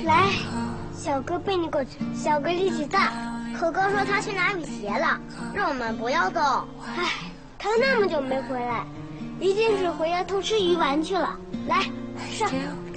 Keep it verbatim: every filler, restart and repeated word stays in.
来，小哥背你过去。小哥力气大，可哥说他去拿雨鞋了，让我们不要动。唉，他那么久没回来，一定是回家偷吃鱼丸去了。来，上。